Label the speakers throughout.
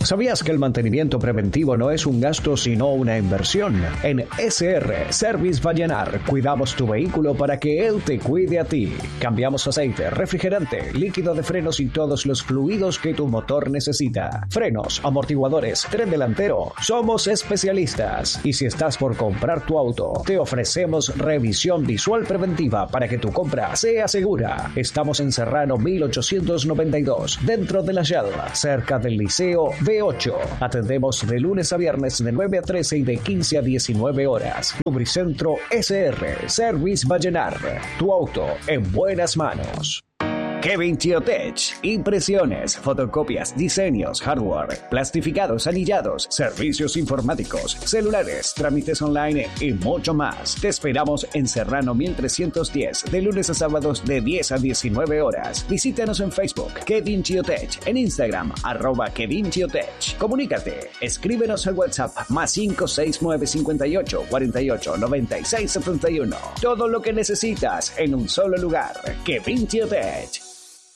Speaker 1: ¿Sabías que el mantenimiento preventivo no es un gasto sino una inversión? En SR Service Vallenar cuidamos tu vehículo para que él te cuide a ti. Cambiamos aceite, refrigerante, líquido de frenos y todos los fluidos que tu motor necesita. Frenos, amortiguadores, tren delantero. Somos especialistas. Y si estás por comprar tu auto, te ofrecemos revisión visual preventiva para que tu compra sea segura. Estamos en Serrano 1892, dentro de la Yadra, cerca del Liceo B8. Atendemos de lunes a viernes de 9 a 13 y de 15 a 19 horas. Lubricentro SR Service Vallenar. Tu auto en buenas manos. Kevin Chiotech. Impresiones, fotocopias, diseños, hardware, plastificados, anillados, servicios informáticos, celulares, trámites online y mucho más. Te esperamos en Serrano 1310, de lunes a sábados de 10 a 19 horas. Visítanos en Facebook, Kevin Chiotech, en Instagram, @Kevin Chiotech. Comunícate, escríbenos al WhatsApp +569 58 48 96 71. Todo lo que necesitas en un solo lugar. Kevin Chiotech.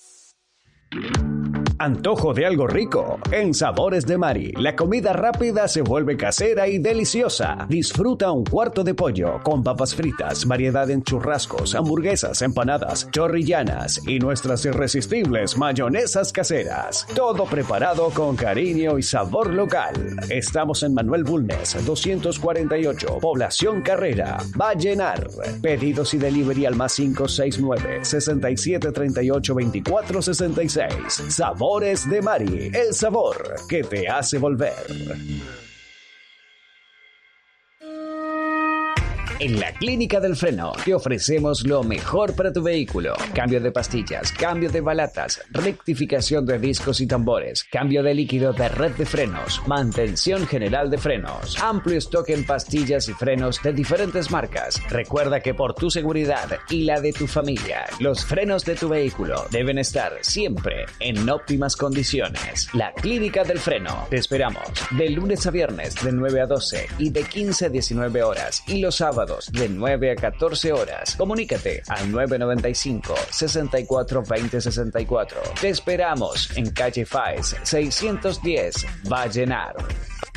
Speaker 1: Antojo de algo rico. En Sabores de Mari, la comida rápida se vuelve casera y deliciosa. Disfruta un cuarto de pollo con papas fritas, variedad en churrascos, hamburguesas, empanadas, chorrillanas y nuestras irresistibles mayonesas caseras. Todo preparado con cariño y sabor local. Estamos en Manuel Bulnes, 248, Población Carrera, Vallenar. Pedidos y delivery al +569 67 38 24 66. Sabores de Mari, el sabor que te hace volver. En la Clínica del Freno te ofrecemos lo mejor para tu vehículo. Cambio de pastillas, cambio de balatas, rectificación de discos y tambores, cambio de líquido de red de frenos, mantención general de frenos, amplio stock en pastillas y frenos de diferentes marcas. Recuerda que por tu seguridad y la de tu familia, los frenos de tu vehículo deben estar siempre en óptimas condiciones. La Clínica del Freno. Te esperamos de lunes a viernes de 9 a 12 y de 15 a 19 horas y los sábados de 9 a 14 horas. Comunícate al 995 64 20 64. Te esperamos en calle Faes 610, Vallenar.